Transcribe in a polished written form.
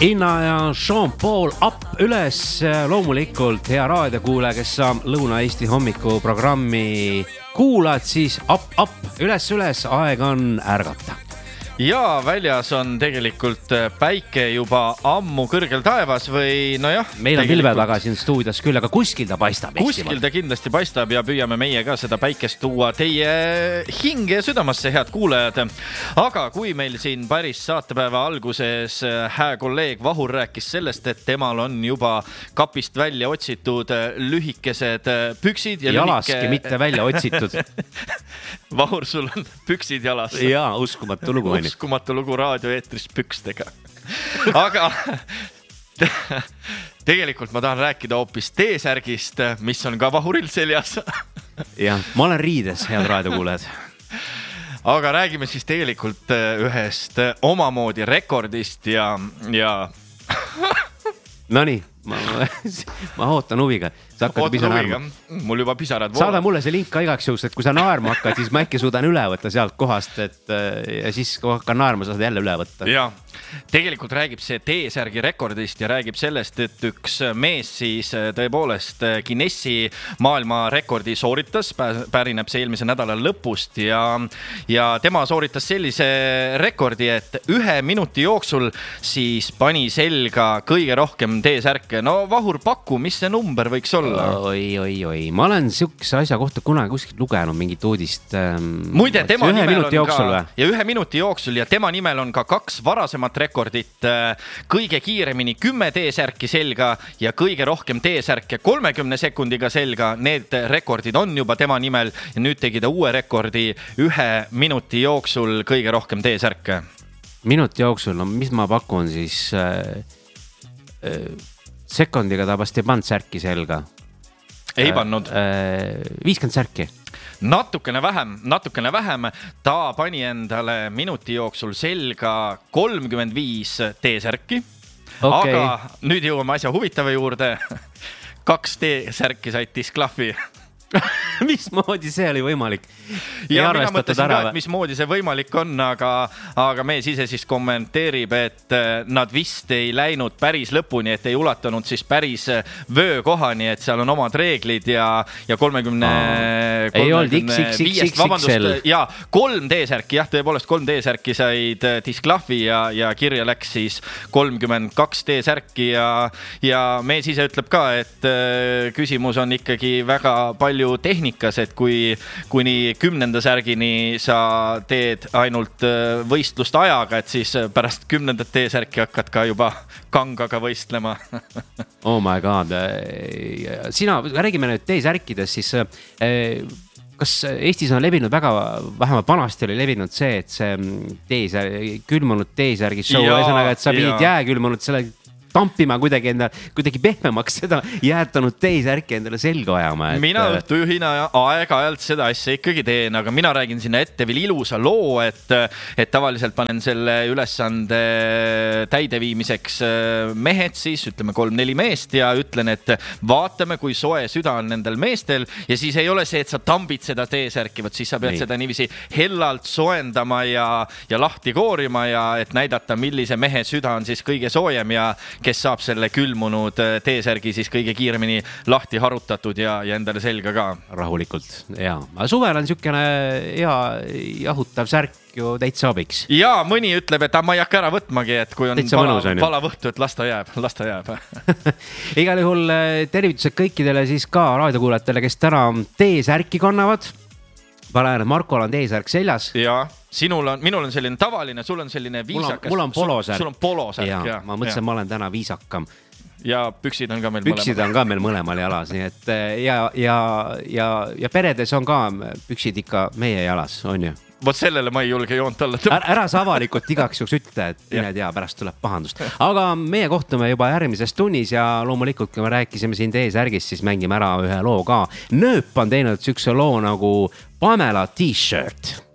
Inna ja Jean-Paul up üles, loomulikult hea raadiokuulaja, kes sa Lõuna-Eesti hommikuprogrammi kuulad, siis up üles, aeg on ärgata. Ja väljas on tegelikult päike juba ammu kõrgel taevas või nojah. Meil on pilve taga siin stuudios küll, aga kuskil ta paistab. Kuskil ta kindlasti paistab ja püüame meie ka seda päikest tuua teie hinge ja südamasse, head kuulajad. Aga kui meil siin päris saatepäeva alguses hää kolleeg Vahur rääkis sellest, et temal on juba kapist välja otsitud lühikesed püksid. Ja jalaski mitte välja otsitud. Vahur, sul on püksid jalas. Jaa, uskumatu lugu. Uskumatu lugu raadioeetris pükstega. Aga tegelikult ma tahan rääkida hoopis T-särgist, mis on ka Vahuril seljas. Jah, ma olen riides, head raadiokuulajad. Aga räägime siis tegelikult ühest omamoodi rekordist ja... Nonii, ma ootan huviga. Mul juba pisarad saada mulle see link ka igaks juhus, et kui sa naerma hakkad, siis ma äkki suudan üle võtta sealt kohast, ja siis kui hakkan naerma, saad jälle üle võtta. Ja, tegelikult räägib see T-särgi rekordist ja räägib sellest, et üks mees siis tõepoolest Guinessi maailma rekordi sooritas, pärineb see eelmise nädala lõpust ja tema sooritas sellise rekordi, et 1 minuti jooksul siis pani selga kõige rohkem T-särke. No Vahur, paku, mis see number võiks olla? Oi. Ma olen siukse asja kohta kunagi kuskilt lugenud mingit uudist. Muide, tema nimel on jooksul, ka, ja 1 minuti jooksul ja tema nimel on ka 2 varasemat rekordit. Kõige kiiremini 10 T-särki selga ja kõige rohkem T-särke 30 sekundiga selga. Need rekordid on juba tema nimel ja nüüd tegi ta uue rekordi 1 minuti jooksul kõige rohkem T-särke. Minuti jooksul, no mis ma pakun siis... sekundiga ta vast ei pannud särki selga. Ei pannud. 50 särki. Natukene vähem. Ta pani endale minuti jooksul selga 35 T-särki. Okay. Aga nüüd jõuame asja huvitava juurde. 2 T-särki said disklahvi. Mismoodi see oli võimalik? Ja mina mõtlesin ka, et mismoodi see võimalik on, aga mees ise siis kommenteerib, et nad vist ei läinud päris lõpuni, et ei ulatanud siis päris vöökohani, et seal on omad reeglid ja 30... Ei olnud XXXXL. Ja 3 T-särki, jah, tõepoolest 3 T-särki said disklahvi ja kirja läks siis 32 T-särki ja mees ise ütleb ka, et küsimus on ikkagi väga palju tehnikas, et kuni 10. särgini sa teed ainult võistlust ajaga, et siis pärast 10. T-särki hakkad ka juba kangaga võistlema. Oh my god. Räägime nüüd T-särkidest, siis kas Eestis on levinud vähemalt vanasti oli levinud see, et see külmunud T-särgi show, ühesõnaga, et sa pidid jääkülmunud selle tampima kuidagi pehmemaks seda jäätanud T-särki endale selga ajama. Mina õhtujuhina aeg-ajalt seda asja ikkagi teen, aga mina räägin sinna ette veel ilusa loo, et tavaliselt panen selle ülesande täideviimiseks mehed siis, ütleme 3-4 meest ja ütlen, et vaatame, kui soe süda on nendel meestel ja siis ei ole see, et sa tambid seda T-särki, siis sa pead seda niiviisi hellalt soendama ja lahti koorima ja et näidata, millise mehe süda on siis kõige soojem ja kes saab selle külmunud T-särgi siis kõige kiiremini lahti harutatud ja endale selga ka. Rahulikult, jaa. Suvel on siukene hea jahutav särk ju täitsa abiks. Ja mõni ütleb, et ma ei hakka ära võtmagi, et kui on pala võhtu, et las ta jääb. Igal juhul tervitused kõikidele siis ka raadiokuulajatele, kes täna T-särki kannavad. Panen, Markol on T-särk seljas. Jaa. Minul on selline tavaline, sul on selline viisakas. Mul on polosärk. Sul on polosärk, ja. Ma mõtlesin, ma olen täna viisakam. Ja püksid on ka meil mõlemal jalas. Nii et, ja peredes on ka püksid ikka meie jalas, on ju? Vot sellele ma ei julge joont alla. Ära sa avalikult igaks juks ütle, et mine tea, pärast tuleb pahandust. Aga meie kohtume juba järgmises tunnis ja loomulikult, kui me rääkisime siin T-särgist, siis mängime ära ühe loo ka. Nööp on teinud sükse loo nagu Pamela T-shirt.